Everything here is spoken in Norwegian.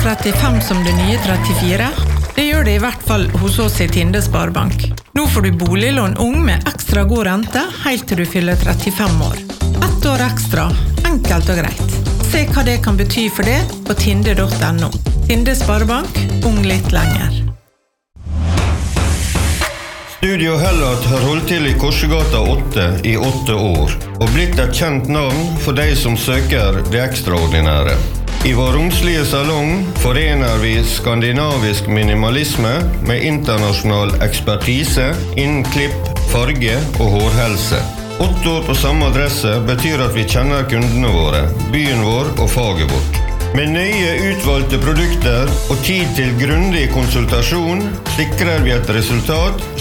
35 som det nye 34? Det gjør det i hvert fall hos oss i Tinde Sparebank. Nå får du boliglån ung med ekstra god rente helt til du fyller 35 år. 1 år ekstra, enkelt og greit. Se hva det kan bety for det på tinde.no. Tinde Sparebank, ung litt lenger. Studio Hellat har holdt til i Korsegata 8 i 8 år, og blitt et kjent navn for de som søker det ekstraordinære. I vår romslige salong forener vi skandinavisk minimalisme med internasjonal ekspertise innen klipp, farge og hårhelse. 8 år på samme adresse betyr at vi kjenner kundene våre, byen vår og faget vårt. Med nøye utvalgte produkter og tid til grundig konsultasjon sikrer vi et resultat